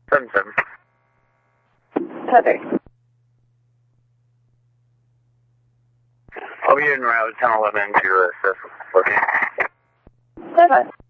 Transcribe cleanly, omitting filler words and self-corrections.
7-7. Perfect. I'll be en route 10-11 to assist. Okay. Perfect.